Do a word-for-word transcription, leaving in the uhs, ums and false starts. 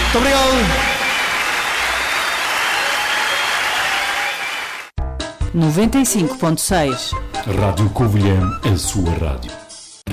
Muito obrigado. noventa e cinco ponto seis Rádio Covilhã, a sua rádio.